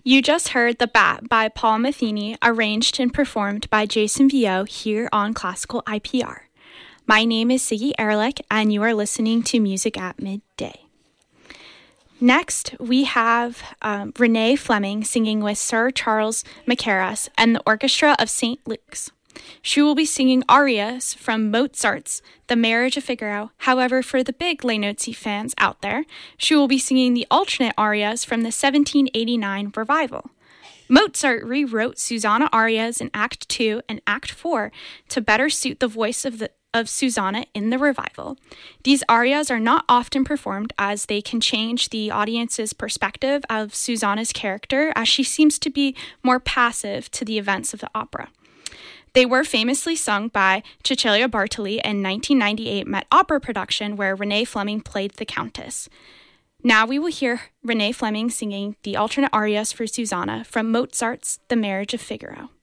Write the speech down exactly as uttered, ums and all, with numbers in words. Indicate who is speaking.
Speaker 1: You just heard The Bat by Paul Metheny, arranged and performed by Jason Vio here on Classical I P R. My name is Siggy Ehrlich, and you are listening to Music at Midday. Next, we have um, Renee Fleming singing with Sir Charles Mackerras and the Orchestra of Saint Luke's. She will be singing arias from Mozart's The Marriage of Figaro. However, for the big Le Nozzi fans out there, she will be singing the alternate arias from the seventeen eighty-nine revival. Mozart rewrote Susanna arias in Act two and Act four to better suit the voice of the of Susanna in the revival. These arias are not often performed as they can change the audience's perspective of Susanna's character, as she seems to be more passive to the events of the opera. They were famously sung by Cecilia Bartoli in nineteen ninety-eight Met Opera production where Renee Fleming played the Countess. Now we will hear Renee Fleming singing the alternate arias for Susanna from Mozart's The Marriage of Figaro.